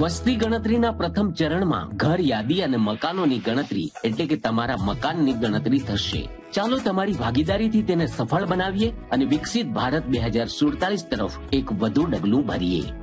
વસ્તી ગણતરીના પ્રથમ ચરણમાં ઘર યાદી અને મકાનોની ગણતરી એટલે કે તમારા મકાનની ગણતરી થશે. ચાલો તમારી ભાગીદારીથી તેને સફળ બનાવીએ અને વિકસિત ભારત 2047 તરફ એક વધુ ડગલું ભરીએ.